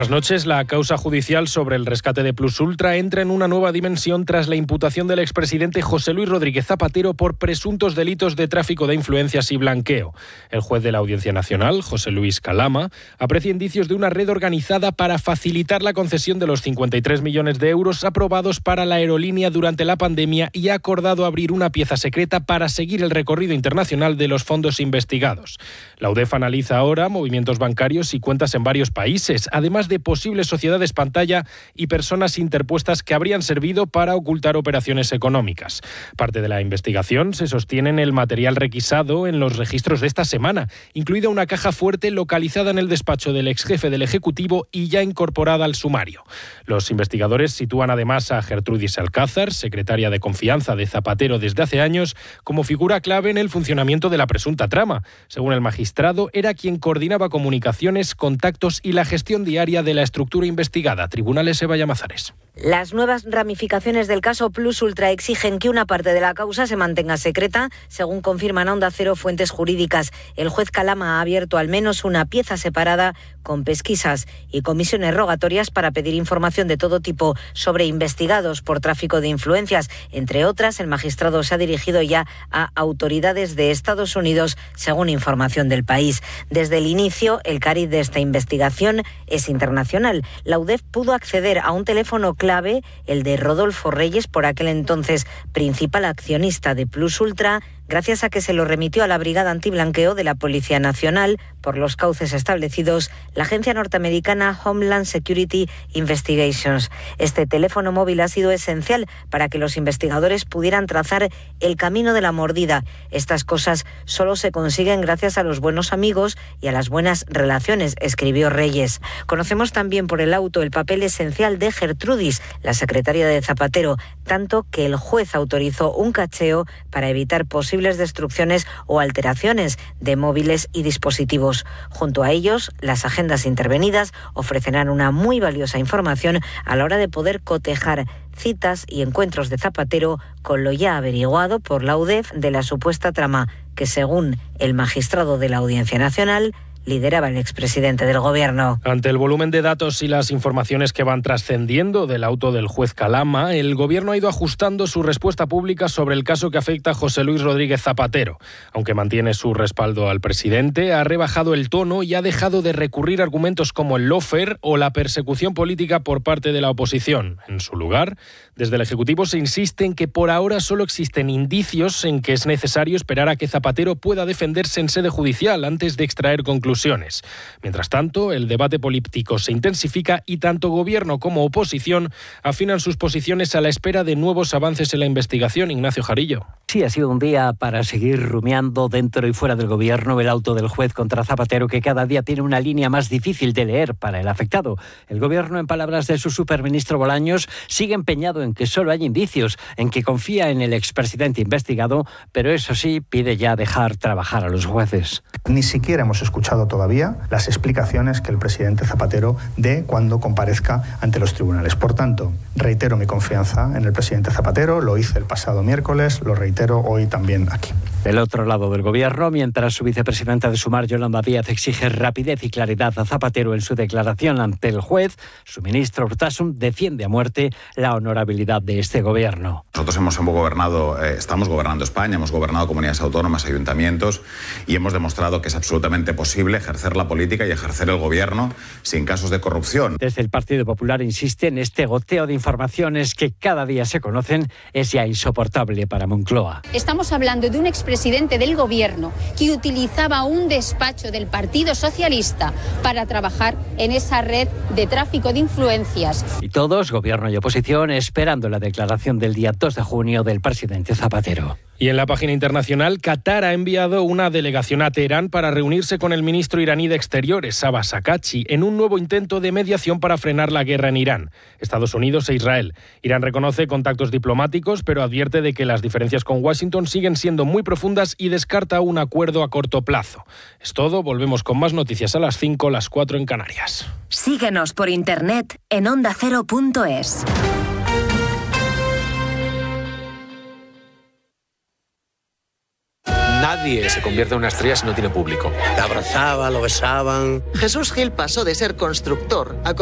Buenas noches. La causa judicial sobre el rescate de Plus Ultra entra en una nueva dimensión tras la imputación del expresidente José Luis Rodríguez Zapatero por presuntos delitos de tráfico de influencias y blanqueo. El juez de la Audiencia Nacional, José Luis Calama, aprecia indicios de una red organizada para facilitar la concesión de los 53 millones de euros aprobados para la aerolínea durante la pandemia y ha acordado abrir una pieza secreta para seguir el recorrido internacional de los fondos investigados. La UDEF analiza ahora movimientos bancarios y cuentas en varios países, además de posibles sociedades pantalla y personas interpuestas que habrían servido para ocultar operaciones económicas. Parte de la investigación se sostiene en el material requisado en los registros de esta semana, incluida una caja fuerte localizada en el despacho del exjefe del Ejecutivo y ya incorporada al sumario. Los investigadores sitúan además a Gertrudis Alcázar, secretaria de confianza de Zapatero desde hace años, como figura clave en el funcionamiento de la presunta trama. Según el magistrado, era quien coordinaba comunicaciones, contactos y la gestión diaria de la estructura investigada. Tribunales Eva Llamazares. Las nuevas ramificaciones del caso Plus Ultra exigen que una parte de la causa se mantenga secreta, según confirman a Onda Cero fuentes jurídicas. El juez Calama ha abierto al menos una pieza separada con pesquisas y comisiones rogatorias para pedir información de todo tipo sobre investigados por tráfico de influencias. Entre otras, el magistrado se ha dirigido ya a autoridades de Estados Unidos, según información del País. Desde el inicio, el cariz de esta investigación es internacional. La UDEF pudo acceder a un teléfono clave, el de Rodolfo Reyes, por aquel entonces principal accionista de Plus Ultra, gracias a que se lo remitió a la Brigada Antiblanqueo de la Policía Nacional por los cauces establecidos, la agencia norteamericana Homeland Security Investigations. Este teléfono móvil ha sido esencial para que los investigadores pudieran trazar el camino de la mordida. Estas cosas solo se consiguen gracias a los buenos amigos y a las buenas relaciones, escribió Reyes. Conocemos también por el auto el papel esencial de Gertrudis, la secretaria de Zapatero, tanto que el juez autorizó un cacheo para evitar posibles destrucciones o alteraciones de móviles y dispositivos. Junto a ellos, las agendas intervenidas ofrecerán una muy valiosa información a la hora de poder cotejar citas y encuentros de Zapatero con lo ya averiguado por la UDEF de la supuesta trama que, según el magistrado de la Audiencia Nacional, lideraba el expresidente del Gobierno. Ante el volumen de datos y las informaciones que van trascendiendo del auto del juez Calama, el Gobierno ha ido ajustando su respuesta pública sobre el caso que afecta a José Luis Rodríguez Zapatero. Aunque mantiene su respaldo al presidente, ha rebajado el tono y ha dejado de recurrir a argumentos como el lawfare o la persecución política por parte de la oposición. En su lugar, desde el Ejecutivo se insiste en que por ahora solo existen indicios en que es necesario esperar a que Zapatero pueda defenderse en sede judicial antes de extraer conclusiones. Mientras tanto, el debate político se intensifica y tanto Gobierno como oposición afinan sus posiciones a la espera de nuevos avances en la investigación. Ignacio Jarillo. Sí, ha sido un día para seguir rumiando dentro y fuera del Gobierno el auto del juez contra Zapatero, que cada día tiene una línea más difícil de leer para el afectado. El Gobierno, en palabras de su superministro Bolaños, sigue empeñado en que solo hay indicios, en que confía en el expresidente investigado, pero eso sí, pide ya dejar trabajar a los jueces. Ni siquiera hemos escuchado todavía las explicaciones que el presidente Zapatero dé cuando comparezca ante los tribunales. Por tanto, reitero mi confianza en el presidente Zapatero, lo hice el pasado miércoles, lo reitero hoy también aquí. Del otro lado del Gobierno, mientras su vicepresidenta de Sumar, Yolanda Díaz, exige rapidez y claridad a Zapatero en su declaración ante el juez, su ministro Urtasun defiende a muerte la honorabilidad de este Gobierno. Nosotros estamos gobernando España, hemos gobernado comunidades autónomas, ayuntamientos y hemos demostrado que es absolutamente posible ejercer la política y ejercer el gobierno sin casos de corrupción. Desde el Partido Popular insisten, este goteo de informaciones que cada día se conocen es ya insoportable para Moncloa. Estamos hablando de un expresidente del Gobierno que utilizaba un despacho del Partido Socialista para trabajar en esa red de tráfico de influencias. Y todos, Gobierno y oposición, esperando la declaración del día 2 de junio del presidente Zapatero. Y en la página internacional, Qatar ha enviado una delegación a Teherán para reunirse con el ministro iraní de Exteriores, Abbas Araghchi, en un nuevo intento de mediación para frenar la guerra en Irán, Estados Unidos e Israel. Irán reconoce contactos diplomáticos, pero advierte de que las diferencias con Washington siguen siendo muy profundas y descarta un acuerdo a corto plazo. Es todo, volvemos con más noticias a las 5, las 4 en Canarias. Síguenos por internet en ondacero.es. Nadie se convierte en una estrella si no tiene público. Te abrazaba, lo besaban. Jesús Gil pasó de ser constructor a